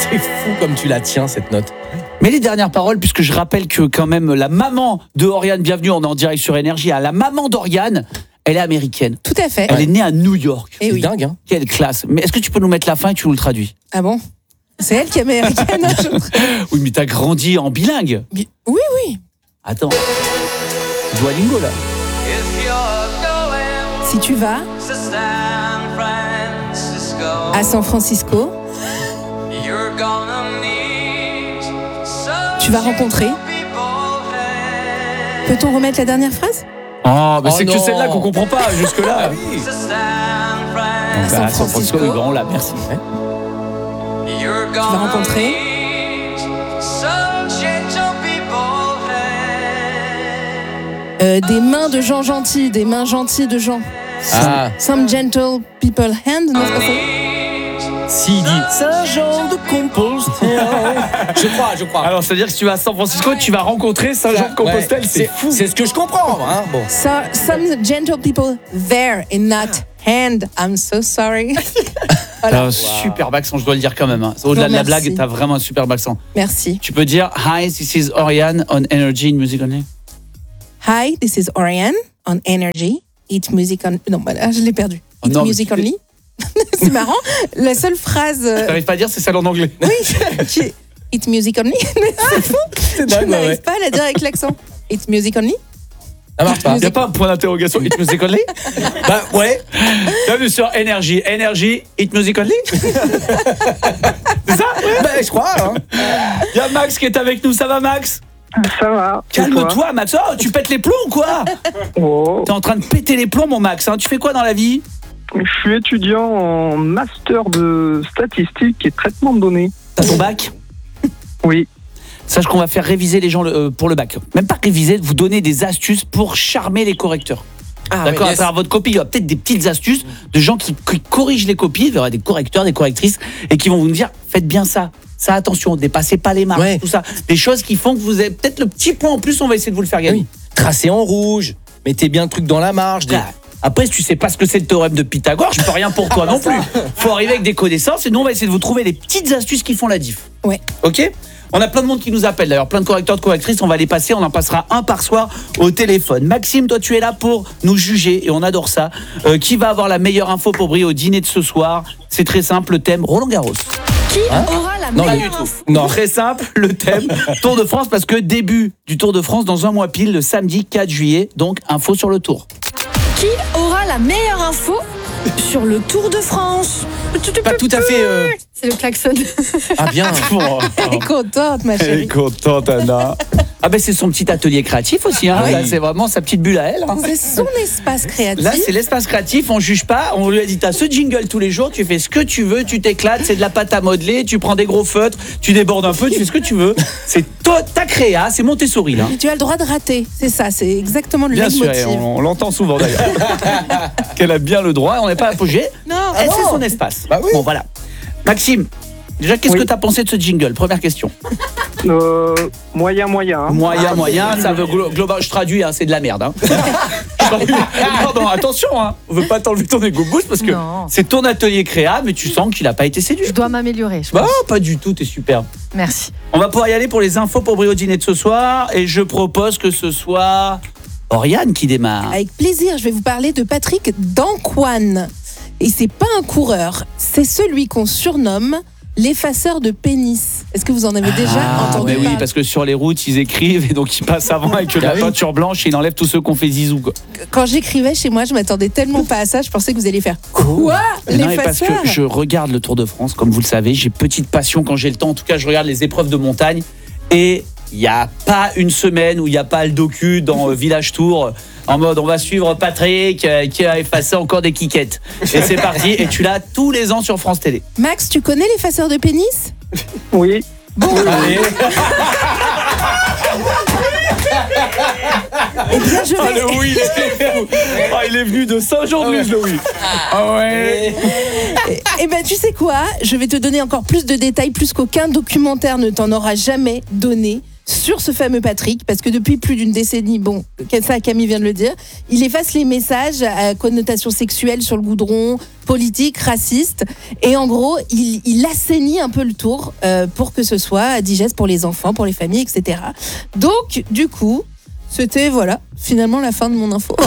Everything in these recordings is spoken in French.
C'est fou comme tu la tiens, cette note. Mais les dernières paroles, puisque je rappelle que quand même la maman de Oriane, bienvenue, on est en direct sur Énergie, la maman d'Oriane, elle est américaine. Tout à fait. Elle est née à New York. Et C'est oui. dingue, hein. Quelle classe. Mais est-ce que tu peux nous mettre la fin et tu nous le traduis? Ah bon? C'est elle qui est américaine. Oui, mais t'as grandi en bilingue. Oui, oui. Attends. Duolingo, là. Si tu vas à San Francisco, tu vas rencontrer. Peut-on remettre la dernière phrase? Oh, mais c'est que non. celle-là qu'on comprend pas jusque-là. oui. À San Francisco, le grand là, merci. tu vas rencontrer des mains de gens gentils, des mains gentilles de gens. Ah, Some gentle people hand, non, c'est pas ça? si, il dit Saint-Jean de Compostelle. Je crois. Alors, c'est-à-dire que si tu vas à San Francisco, tu vas rencontrer Saint-Jean-de-Compostelle, Ouais, c'est fou. C'est ce que je comprends, hein. Bon. Some gentle people there and not hand. I'm so sorry. Voilà. T'as un super accent, je dois le dire quand même. Hein. Au-delà de la Merci. blague, t'as vraiment un super accent. Merci. Tu peux dire Hi, this is Oriane on Energy in Music Only. Hi, this is Oriane on Energy. Eat music on... Non, voilà, je l'ai perdu. Oh Eat non, mais music tu fais- only. C'est marrant. La seule phrase... T'arrives pas à dire, c'est celle en anglais. Oui, qui est Eat music only. C'est fou. Je dingue, n'arrive ouais. pas à la dire avec l'accent. Eat music only. Ça marche pas. Il n'y a pas un point d'interrogation, Hit Music Only? Bah ouais. Bienvenue sur Energy. Energy, Hit Music Only? C'est ça? Bah je crois, hein. Il y a Max qui est avec nous, ça va Max? Ça va. Calme-toi Max, oh tu pètes les plombs ou quoi? Oh, T'es en train de péter les plombs mon Max, hein. Tu fais quoi dans la vie? je suis étudiant en master de statistique et traitement de données. T'as ton bac? Oui. Sache qu'on va faire réviser les gens pour le bac. Même pas réviser, vous donner des astuces pour charmer les correcteurs. Ah, D'accord, ouais, à yes. travers votre copie, il y aura peut-être des petites astuces de gens qui corrigent les copies, il y aura des correcteurs, des correctrices, et qui vont vous dire, faites bien ça, attention, dépassez pas les marques, Ouais. tout ça. Des choses qui font que vous avez peut-être le petit point en plus, on va essayer de vous le faire gagner. Oui. Tracé en rouge. Mettez bien le truc dans la marge. Ah, après, si tu sais pas ce que c'est le théorème de Pythagore, je peux rien pour toi non plus. Faut arriver avec des connaissances, et nous, on va essayer de vous trouver des petites astuces qui font la diff. Ouais. Ok ? On a plein de monde qui nous appelle d'ailleurs, plein de correcteurs, de correctrices, on va les passer, on en passera un par soir au téléphone. Maxime, toi tu es là pour nous juger et on adore ça. Qui va avoir la meilleure info pour briller au dîner de ce soir? C'est très simple, le thème Roland Garros. Qui aura la Non, meilleure du tout. info? Non, très simple, le thème Tour de France parce que début du Tour de France dans un mois pile, le samedi 4 juillet, donc info sur le Tour. Qui aura la meilleure info sur le Tour de France? Pas tout à fait. C'est le klaxon. Ah bien. Elle est contente, ma Elle est chérie. contente, Anna. Ah ben c'est son petit atelier créatif aussi, hein. Ah oui. Là, c'est vraiment sa petite bulle à elle. Hein. C'est son espace créatif. Là, c'est l'espace créatif, on juge pas. On lui a dit, t'as ce jingle tous les jours, tu fais ce que tu veux, tu t'éclates, c'est de la pâte à modeler, tu prends des gros feutres, tu débordes un peu, tu fais ce que tu veux. C'est ta créa, c'est Montessori, là. Et tu as le droit de rater. C'est ça, c'est exactement le Bien sûr, leitmotiv. et on l'entend souvent d'ailleurs. Qu'elle a bien le droit, on n'est pas apogée. Non, Elle non. fait son espace. Bah oui. Bon, voilà. Maxime, déjà, qu'est-ce Oui. que t'as pensé de ce jingle? Première question. Moyen. Hein. Moyen, ça veut global, je traduis, hein, c'est de la merde. Hein. Pardon, attention, hein. On veut pas t'enlever ton ego boost parce que Non. c'est ton atelier créa, mais tu sens qu'il n'a pas été séduit. Je dois m'améliorer, je Bah, pense. pas du tout, t'es super. Merci. On va pouvoir y aller pour les infos pour briller au dîner de ce soir, et je propose que ce soit Oriane qui démarre. avec plaisir, je vais vous parler de Patrick Dancoine. Et c'est pas un coureur, c'est celui qu'on surnomme l'effaceur de pénis. Est-ce que vous en avez déjà entendu mais oui, parler? parce que sur les routes, ils écrivent et donc ils passent avant avec la oui. peinture blanche et ils enlèvent tous ceux qu'on fait zizou. Quoi. Quand j'écrivais chez moi, je m'attendais tellement pas à ça, je pensais que vous alliez faire quoi? Non, mais parce L'effaceur? que je regarde le Tour de France, comme vous le savez, j'ai petite passion quand j'ai le temps. En tout cas, je regarde les épreuves de montagne et il n'y a pas une semaine où il n'y a pas le docu dans Village Tour en mode on va suivre Patrick qui a effacé encore des quiquettes. Et c'est parti, et tu l'as tous les ans sur France Télé. Max, tu connais l'effaceur de pénis? Oui. Allez. Eh bien, je vais... Louis, il est venu de Saint-Jean-de-Luz, Louis. Ah ouais. Eh ben, tu sais quoi? Je vais te donner encore plus de détails, plus qu'aucun documentaire ne t'en aura jamais donné. sur ce fameux Patrick, parce que depuis plus d'une décennie, bon, ça Camille vient de le dire, il efface les messages à connotation sexuelle sur le goudron, politique, raciste, et en gros, il assainit un peu le tour pour que ce soit digeste pour les enfants, pour les familles, etc. Donc, du coup, c'était, voilà, finalement la fin de mon info.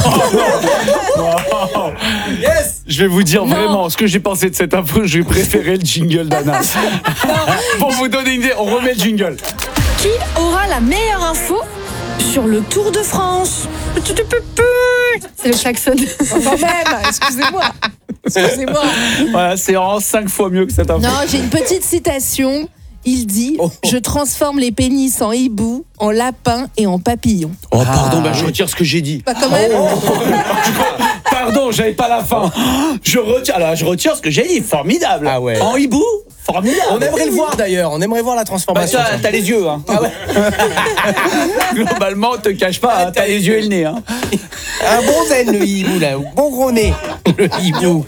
Yes. Je vais vous dire vraiment ce que j'ai pensé de cette info. J'ai préféré le jingle d'Anna. Pour vous donner une idée, on remet le jingle. Qui aura la meilleure info sur le Tour de France? C'est le klaxon. Quand même, excusez-moi. Voilà, c'est vraiment 5 fois mieux que cette info. Non, j'ai une petite citation. Il dit « Je transforme les pénis en hibou, en lapin et en papillon. » Oh, pardon, je retire ce que j'ai dit. Pas quand même. Pardon, j'avais pas la fin. Je retire ce que j'ai dit. Formidable. Ah ouais. En hibou, formidable. On aimerait le voir d'ailleurs, on aimerait voir la transformation. T'as les yeux, hein. Ah ouais. Globalement, te cache pas, hein, t'as les yeux et le nez, hein. Un bon zen le hibou là, bon gros nez. Le hibou.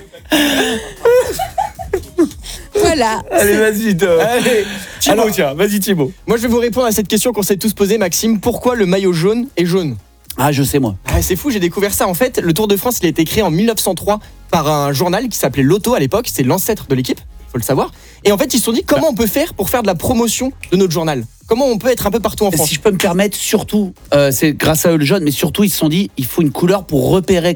Voilà. Allez, vas-y. Allez, Thibaut, tiens, vas-y Thibaut. Moi, je vais vous répondre à cette question qu'on s'est tous posée, Maxime. Pourquoi le maillot jaune est jaune? Ah, je sais moi. C'est fou, j'ai découvert ça. En fait, le Tour de France, il a été créé en 1903 par un journal qui s'appelait L'Auto à l'époque. C'est l'ancêtre de l'équipe, faut le savoir. Et en fait, ils se sont dit comment on peut faire pour faire de la promotion de notre journal. Comment on peut être un peu partout en France. Si je peux me permettre, surtout, c'est grâce à eux le jaune, mais surtout ils se sont dit il faut une couleur pour repérer